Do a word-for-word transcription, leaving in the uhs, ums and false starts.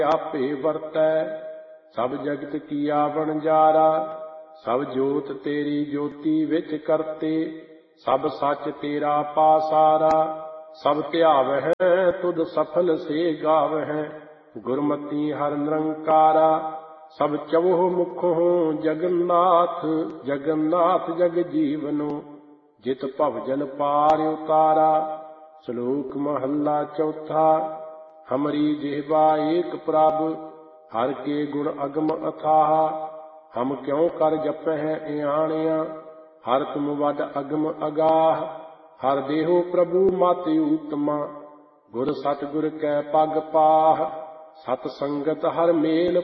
आपे वरतै, सब जगत किया बनजारा। सब जोत तेरी ज्योति विच करते, सब सच तेरा पासारा। सब ध्यावह तुद सफल से गावह, गुरमति हर निरंकारा। सब चवो मुख हो जगन्नाथ, जगन्नाथ जग जीवनो, जित भवजन पार उतारा। श्लोक महला चौथा। हमरी जिह्वा एक प्रभ, हर के गुण अगम अथाह। हम क्यों कर जपह इयाणिया, हर तुम वड अगम अगाह। हर देहो प्रभु मत उत्तमा, गुर सतगुर कै पग पाह। सत संगत हर मेल